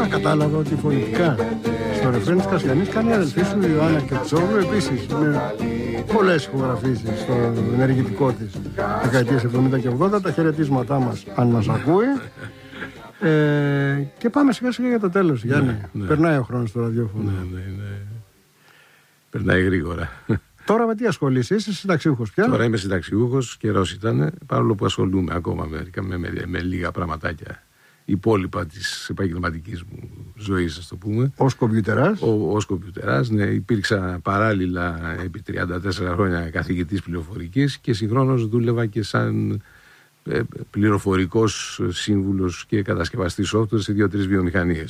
Τώρα κατάλαβα ότι φωνητικά στο ρεφρέν της Κασιανής κάνει η αδελφή σου η Ιωάννα Κετσόγλου, επίσης με πολλές ηχογραφήσεις στο ενεργητικό της δεκαετίες 70 και 80. Τα χαιρετίσματά μας, αν μας ακούει. Και πάμε σιγά σιγά για το τέλος, Γιάννη. Περνάει ο χρόνος στο ραδιόφωνο. Ναι. Περνάει γρήγορα. Τώρα με τι ασχολείσαι, είσαι συνταξιούχος πια? Τώρα είμαι συνταξιούχος, καιρός ήταν, παρόλο που ασχολούμαι ακόμα με λίγα πραγματάκια υπόλοιπα της επαγγελματικής μου ζωής, ας το πούμε. Ως κομπιουτεράς. Ως κομπιουτεράς, ναι. Υπήρξα παράλληλα επί 34 χρόνια καθηγητής πληροφορικής και συγχρόνως δούλευα και σαν πληροφορικός σύμβουλος και κατασκευαστής software σε 2-3 βιομηχανίες.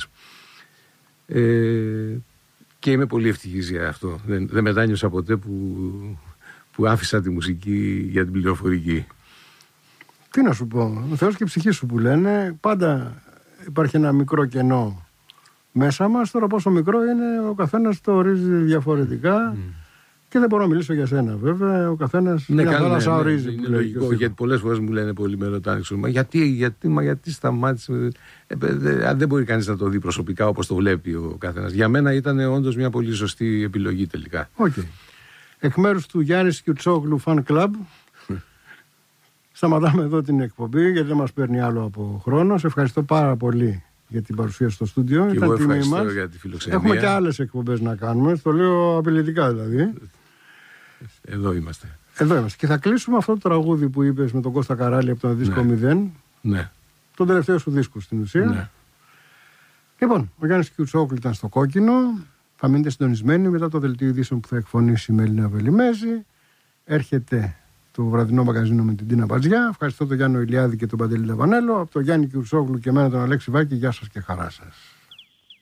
Και είμαι πολύ ευτυχής για αυτό. Δεν μετάνιωσα ποτέ που άφησα τη μουσική για την πληροφορική. Τι να σου πω, ο Θεός και η ψυχή σου που λένε, πάντα υπάρχει ένα μικρό κενό μέσα μας. Τώρα πόσο μικρό είναι, ο καθένας το ορίζει διαφορετικά. Και δεν μπορώ να μιλήσω για σένα, βέβαια. Ο καθένας μια θάλασσα ορίζει. Είναι λογικό, γιατί πολλές φορές μου λένε, πολλοί με ρωτάνε, γιατί σταμάτησε. Δεν μπορεί κανείς να το δει προσωπικά όπως το βλέπει ο καθένας. Για μένα ήταν όντως μια πολύ σωστή επιλογή τελικά. Okay. Εκ μέρους του Γιάννη Κιουτσόγλου Fan Club, σταματάμε εδώ την εκπομπή, γιατί δεν μας παίρνει άλλο από χρόνο. Σε ευχαριστώ πάρα πολύ για την παρουσία στο στούντιο. Και εγώ ευχαριστώ για τη φιλοξενία. Έχουμε και άλλες εκπομπές να κάνουμε. Το λέω απειλητικά δηλαδή. Εδώ είμαστε. Και θα κλείσουμε αυτό το τραγούδι που είπες με τον Κώστα Καράλη από τον δίσκο 0. Ναι. Τον τελευταίο σου δίσκο στην ουσία. Ναι. Λοιπόν, ο Γιάννης Κιουτσόγλου ήταν στο κόκκινο. Θα μείνετε συντονισμένοι μετά το δελτίο ειδήσεων που θα εκφωνήσει η Μελίνα Βελιμέζη. Έρχεται το βραδινό μαγαζίνο με την Τίνα Μπατζιά. Ευχαριστώ τον Γιάννο Ηλιάδη και τον Παντελή Λαβανέλο. Από τον Γιάννη Κιουτσόγλου και εμένα τον Αλέξη Βάκη. Γεια σας και χαρά σας.